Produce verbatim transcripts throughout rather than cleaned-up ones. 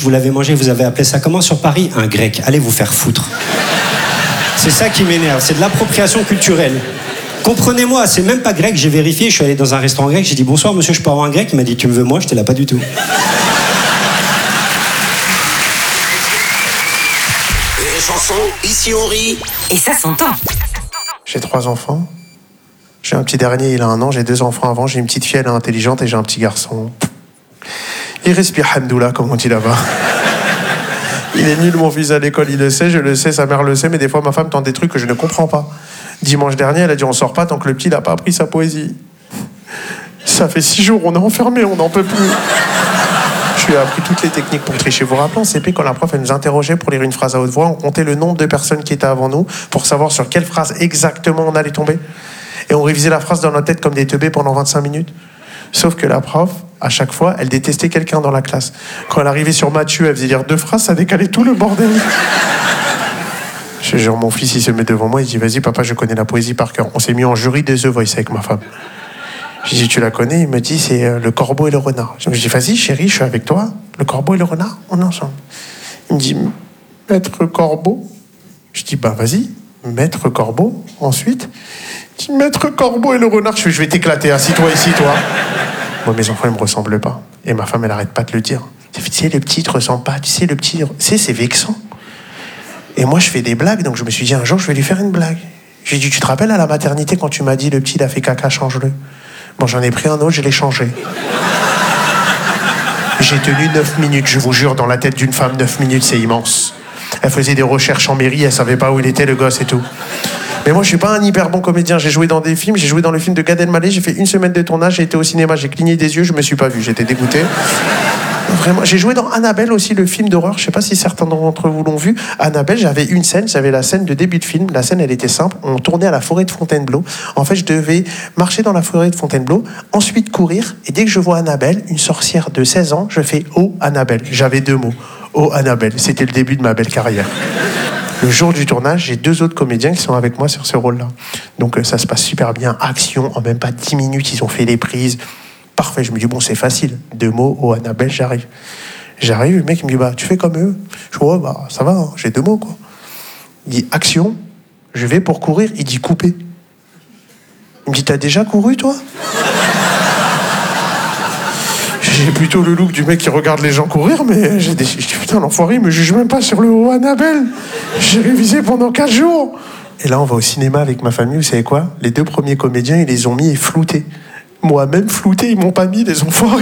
vous l'avez mangé, vous avez appelé ça comment sur Paris? Un grec. Allez vous faire foutre. C'est ça qui m'énerve, c'est de l'appropriation culturelle. Comprenez-moi, c'est même pas grec, j'ai vérifié, je suis allé dans un restaurant grec, j'ai dit bonsoir monsieur, je peux avoir un grec? Il m'a dit tu me veux moi? J'étais là, pas du tout. Les chansons, ici on rit. Et ça s'entend. J'ai trois enfants. J'ai un petit dernier, il a un an, j'ai deux enfants avant, j'ai une petite fille, elle est intelligente et j'ai un petit garçon. Il respire hamdoullah, comme on dit là-bas. Il est nul, mon fils, à l'école, il le sait, je le sais, sa mère le sait, mais des fois ma femme tente des trucs que je ne comprends pas. Dimanche dernier, elle a dit on sort pas tant que le petit n'a pas appris sa poésie. Ça fait six jours, on est enfermés, on n'en peut plus. Je lui ai appris toutes les techniques pour tricher. Vous vous rappelez en C P, quand la prof elle nous interrogeait pour lire une phrase à haute voix, on comptait le nombre de personnes qui étaient avant nous pour savoir sur quelle phrase exactement on allait tomber. Et on révisait la phrase dans notre tête comme des teubés pendant vingt-cinq minutes. Sauf que la prof, à chaque fois, elle détestait quelqu'un dans la classe. Quand elle arrivait sur Mathieu, elle faisait lire deux phrases, ça décalait tout le bordel. Je jure, mon fils, il se met devant moi, il dit, vas-y, papa, je connais la poésie par cœur. On s'est mis en jury de The Voice avec ma femme. Je dis, tu la connais? Il me dit, c'est euh, le corbeau et le renard. Je me dis, vas-y, chérie, je suis avec toi. Le corbeau et le renard, on est ensemble. Il me dit, maître corbeau. Je dis, bah, vas-y, maître corbeau. Ensuite, il dit, maître corbeau et le renard. Je fais, je vais t'éclater, assis-toi ici, toi. Moi, mes enfants, ils me ressemblent pas. Et ma femme, elle arrête pas de le dire. Tu sais, le petit, te ressemble pas. Tu sais, le petit, tu sais, c'est vexant. Et moi, je fais des blagues, donc je me suis dit, un jour, je vais lui faire une blague. J'ai dit, tu te rappelles à la maternité quand tu m'as dit, le petit, il a fait caca, change-le. Bon, j'en ai pris un autre, je l'ai changé. J'ai tenu neuf minutes, je vous jure, dans la tête d'une femme, neuf minutes, c'est immense. Elle faisait des recherches en mairie, elle savait pas où il était, le gosse et tout. Mais moi, je suis pas un hyper bon comédien. J'ai joué dans des films, j'ai joué dans le film de Gad Elmaleh, j'ai fait une semaine de tournage, j'ai été au cinéma, j'ai cligné des yeux, je me suis pas vu, j'étais dégoûté. Vraiment, j'ai joué dans Annabelle aussi, le film d'horreur. Je sais pas si certains d'entre vous l'ont vu. Annabelle, j'avais une scène, j'avais la scène de début de film. La scène, elle était simple. On tournait à la forêt de Fontainebleau. En fait, je devais marcher dans la forêt de Fontainebleau, ensuite courir. Et dès que je vois Annabelle, une sorcière de seize ans, je fais « Oh, Annabelle ». J'avais deux mots. « Oh, Annabelle ». C'était le début de ma belle carrière. Le jour du tournage, j'ai deux autres comédiens qui sont avec moi sur ce rôle-là. Donc, ça se passe super bien. Action, en même pas dix minutes, ils ont fait les prises. Parfait, je me dis, bon, c'est facile. Deux mots, oh, Annabelle, j'arrive. J'arrive, le mec, il me dit, bah, tu fais comme eux. Je dis, ouais, bah, ça va, hein, j'ai deux mots, quoi. Il dit, action, je vais pour courir. Il dit, couper. Il me dit, t'as déjà couru, toi? J'ai plutôt le look du mec qui regarde les gens courir, mais j'ai des... Je dis, putain, l'enfoiré, il me juge même pas sur le oh, Annabelle. J'ai révisé pendant quatre jours. Et là, on va au cinéma avec ma famille, vous savez quoi? Les deux premiers comédiens, ils les ont mis et floutés. Moi, même flouté, ils m'ont pas mis, les enfoirés.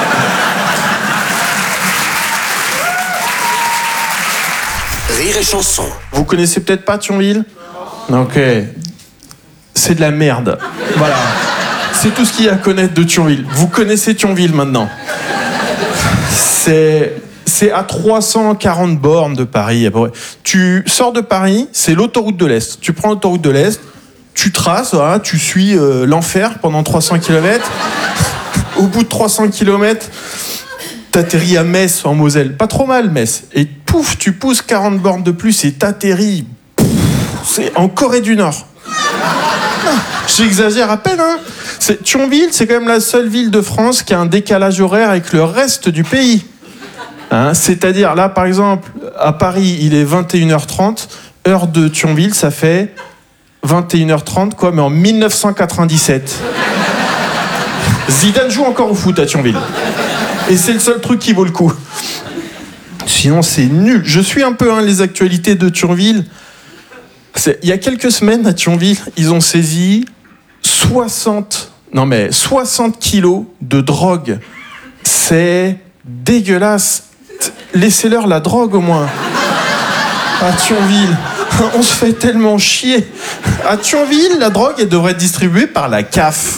Rire et chanson. Vous connaissez peut-être pas Thionville? Ok. C'est de la merde. Voilà. C'est tout ce qu'il y a à connaître de Thionville. Vous connaissez Thionville maintenant. C'est... C'est à trois cent quarante bornes de Paris. Tu sors de Paris, c'est l'autoroute de l'Est. Tu prends l'autoroute de l'Est, tu traces, voilà, tu suis euh, l'enfer pendant trois cents kilomètres. Au bout de trois cents kilomètres, t'atterris à Metz, en Moselle. Pas trop mal, Metz. Et pouf, tu pousses quarante bornes de plus et t'atterris. Pouf, c'est en Corée du Nord. Ah, j'exagère à peine, hein. C'est, Thionville, c'est quand même la seule ville de France qui a un décalage horaire avec le reste du pays. Hein, c'est-à-dire, là, par exemple, à Paris, il est vingt et une heures trente. Heure de Thionville, ça fait... vingt et une heures trente, quoi, mais en mille neuf cent quatre-vingt-dix-sept. Zidane joue encore au foot à Thionville. Et c'est le seul truc qui vaut le coup. Sinon, c'est nul. Je suis un peu hein, les actualités de Thionville. C'est, il y a quelques semaines, à Thionville, ils ont saisi soixante, non mais soixante kilos de drogue. C'est dégueulasse. Laissez-leur la drogue, au moins. À Thionville. On se fait tellement chier. À Thionville, la drogue, elle devrait être distribuée par la C A F.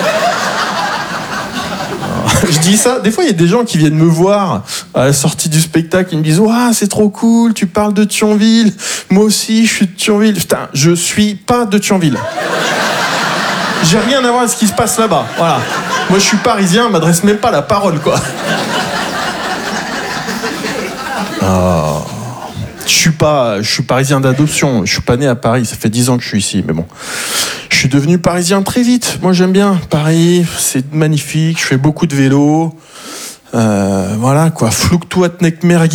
Je dis ça, des fois, il y a des gens qui viennent me voir à la sortie du spectacle, ils me disent « Ouah, c'est trop cool, tu parles de Thionville. Moi aussi, je suis de Thionville. » Putain, je suis pas de Thionville. J'ai rien à voir avec ce qui se passe là-bas. Voilà. Moi, je suis parisien, on m'adresse même pas la parole, quoi. Oh. Je suis pas, je suis parisien d'adoption. Je suis pas né à Paris. Ça fait dix ans que je suis ici, mais bon. Je suis devenu parisien très vite. Moi, j'aime bien Paris. C'est magnifique. Je fais beaucoup de vélo. Euh, voilà quoi. Flouktoat nek mergui.